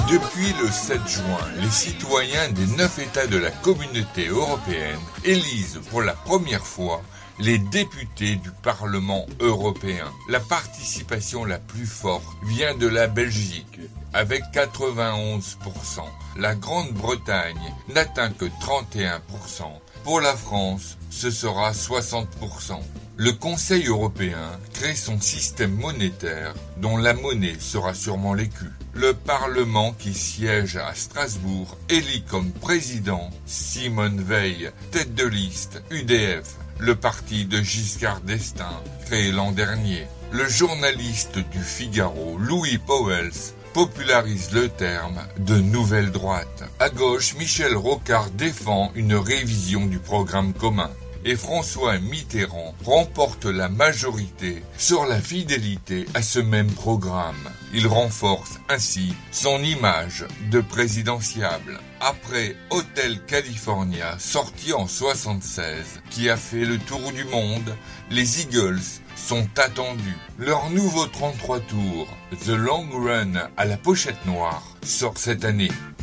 Depuis le 7 juin, les citoyens des 9 États de la Communauté européenne élisent pour la première fois les députés du Parlement européen. La participation la plus forte vient de la Belgique, avec 91%. La Grande-Bretagne n'atteint que 31%. Pour la France, ce sera 60%. Le Conseil européen crée son système monétaire, dont la monnaie sera sûrement l'écu. Le Parlement qui siège à Strasbourg élit comme président Simone Veil, tête de liste UDF, le parti de Giscard d'Estaing, créé l'an dernier. Le journaliste du Figaro, Louis Pauwels, popularise le terme de nouvelle droite. À gauche, Michel Rocard défend une révision du programme commun. Et François Mitterrand remporte la majorité sur la fidélité à ce même programme. Il renforce ainsi son image de présidentiable. Après Hotel California, sorti en 1976, qui a fait le tour du monde, les Eagles sont attendus. Leur nouveau 33 tours, The Long Run à la pochette noire, sort cette année.